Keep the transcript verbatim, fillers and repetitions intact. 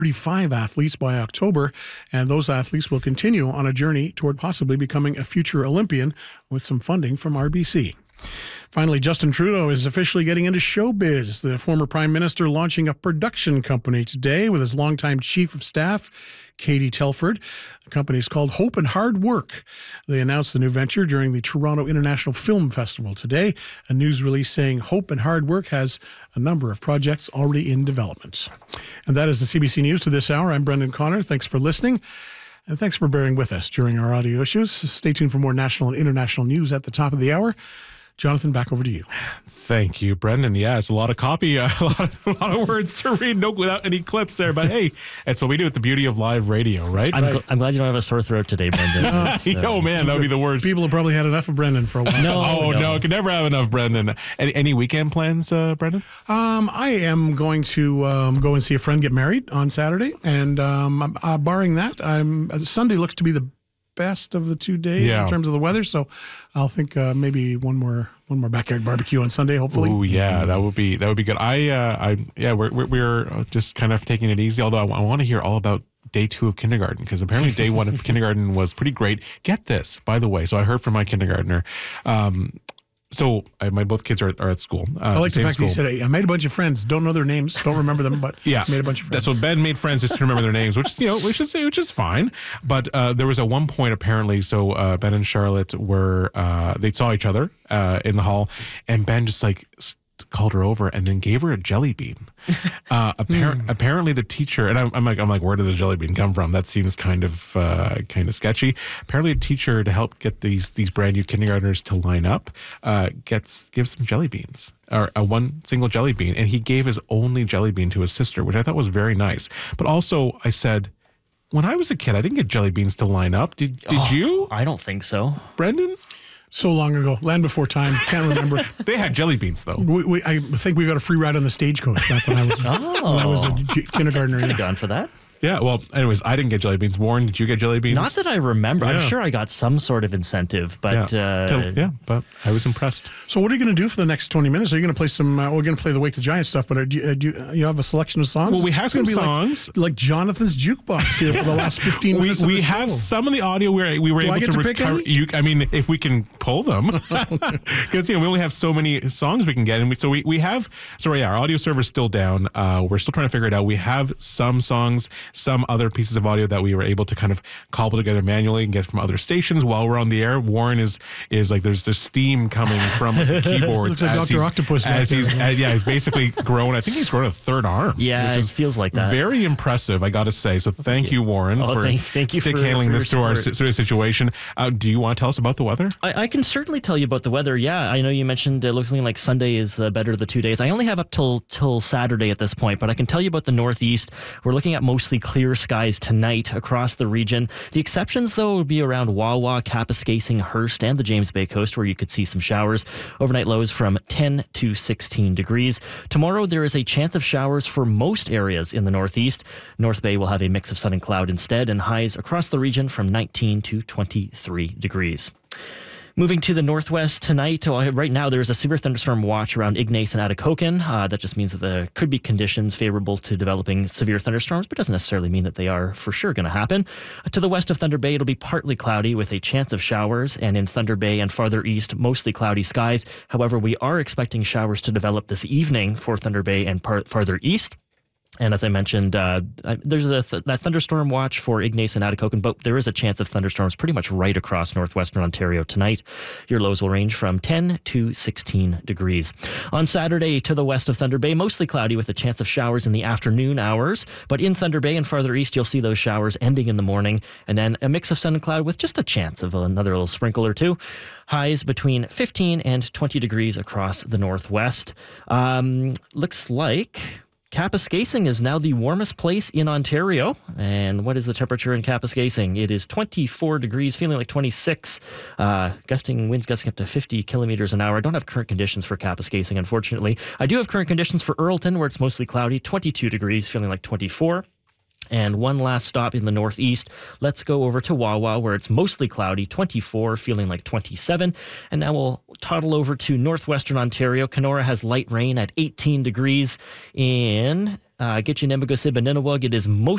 thirty-five athletes by October, and those athletes will continue on a journey toward possibly becoming a future Olympian with some funding from R B C. Finally, Justin Trudeau is officially getting into showbiz. The former prime minister launching a production company today with his longtime chief of staff, Katie Telford. The company is called Hope and Hard Work. They announced the new venture during the Toronto International Film Festival today. A news release saying Hope and Hard Work has a number of projects already in development. And that is the C B C News to this hour. I'm Brendan Connor. Thanks for listening. And thanks for bearing with us during our audio issues. Stay tuned for more national and international news at the top of the hour. Jonathan, back over to you. Thank you, Brendan. Yeah, it's a lot of copy, uh, a, lot of, a lot of words to read no, without any clips there. But hey, that's what we do with the beauty of live radio, right? I'm, right. gl- I'm glad you don't have a sore throat today, Brendan. uh, oh, man, that would be the worst. People have probably had enough of Brendan for a while. No, oh, no. no, could never have enough, Brendan. Any, any weekend plans, uh, Brendan? Um, I am going to um, go and see a friend get married on Saturday. And um, uh, barring that, I'm, Sunday looks to be the best of the two days yeah. in terms of the weather. So I'll think uh, maybe one more one more backyard barbecue on Sunday, hopefully. Oh yeah, that would be that would be good. I uh, I yeah, we're we're, we're just kind of taking it easy. Although I, I want to hear all about day two of kindergarten, because apparently day one of kindergarten was pretty great. Get this, by the way. So I heard from my kindergartner. Um, So I, my both kids are, are at school. Uh, I like the, the fact school. that he said, hey, I made a bunch of friends. Don't know their names. Don't remember them, but yeah, made a bunch of friends. That's what Ben made friends, just to remember their names, which is, you know, we should say, which is fine. But uh, there was at one point, apparently, so uh, Ben and Charlotte were, uh, they saw each other uh, in the hall, and Ben just like called her over and then gave her a jelly bean. Uh, appar- mm. Apparently the teacher, and I'm, I'm like, I'm like, where did the jelly bean come from? That seems kind of, uh, kind of sketchy. Apparently a teacher, to help get these, these brand new kindergartners to line up, uh, gets, gives them jelly beans, or a one single jelly bean. And he gave his only jelly bean to his sister, which I thought was very nice. But also I said, when I was a kid, I didn't get jelly beans to line up. Did, did oh, you? I don't think so. Brendan? So long ago, land before time. Can't remember. They had jelly beans, though. We, we, I think we got a free ride on the stagecoach back when I was, oh. when I was a g- kindergartner. Could Yeah. have gone for that. Yeah, well, anyways, I didn't get jelly beans. Warren, did you get jelly beans? Not that I remember. Yeah. I'm sure I got some sort of incentive, but yeah, uh, yeah but I was impressed. So what are you going to do for the next twenty minutes? Are you going to play some, uh, we're going to play the Wake the Giants stuff, but are, do, you, uh, do you, you have a selection of songs? Well, we have It's some gonna be songs. Like, like Jonathan's Jukebox here for the last fifteen we minutes of we the have show. some of the audio where we were Do I able get to, to pick recover. any? You, I mean, if we can pull them, because you know we only have so many songs we can get, and we, so we, we have. Sorry, yeah, our audio server's still down. Uh, we're still trying to figure it out. We have some songs, some other pieces of audio that we were able to kind of cobble together manually and get from other stations while we're on the air. Warren is is like there's there's steam coming from the keyboards. Looks like as Doctor he's- Octopus back As there. he's as, yeah, he's basically grown. I think he's grown a third arm. yeah, which it is feels like that. very impressive, I got to say. So thank you, Warren, Oh, for thank- thank you stick for- handling for this to your our support. si- situation. Uh, do you want to tell us about the weather? I, I can certainly tell you about the weather. Yeah, I know you mentioned it looks like Sunday is the better of the two days. I only have up till till Saturday at this point, but I can tell you about the Northeast. We're looking at mostly clear skies tonight across the region. The exceptions, though, would be around Wawa, Kapuskasing, Hearst, and the James Bay coast, where you could see some showers. Overnight lows from ten to sixteen degrees. Tomorrow, there is a chance of showers for most areas in the Northeast. North Bay will have a mix of sun and cloud instead, and highs across the region from nineteen to twenty-three degrees. Moving to the northwest tonight, uh, right now there is a severe thunderstorm watch around Ignace and Atikokan. Uh, that just means that there could be conditions favorable to developing severe thunderstorms, but doesn't necessarily mean that they are for sure going to happen. Uh, to the west of Thunder Bay, it'll be partly cloudy with a chance of showers, and in Thunder Bay and farther east, mostly cloudy skies. However, we are expecting showers to develop this evening for Thunder Bay and par- farther east. And as I mentioned, uh, there's a th- that thunderstorm watch for Ignace and Atikokan, but there is a chance of thunderstorms pretty much right across northwestern Ontario tonight. Your lows will range from ten to sixteen degrees. On Saturday, to the west of Thunder Bay, mostly cloudy with a chance of showers in the afternoon hours. But in Thunder Bay and farther east, you'll see those showers ending in the morning, and then a mix of sun and cloud with just a chance of another little sprinkle or two. Highs between fifteen and twenty degrees across the northwest. Um, looks like Kapuskasing is now the warmest place in Ontario. And what is the temperature in Kapuskasing? It is twenty-four degrees, feeling like twenty-six. Uh, gusting winds gusting up to fifty kilometers an hour. I don't have current conditions for Kapuskasing, unfortunately. I do have current conditions for Earlton, where it's mostly cloudy, twenty-two degrees, feeling like twenty-four. And one last stop in the northeast. Let's go over to Wawa, where it's mostly cloudy, twenty-four, feeling like twenty-seven. And now we'll toddle over to northwestern Ontario. Kenora has light rain at eighteen degrees. In uh, Gitche-Nemagossib and Nunavut, it is mostly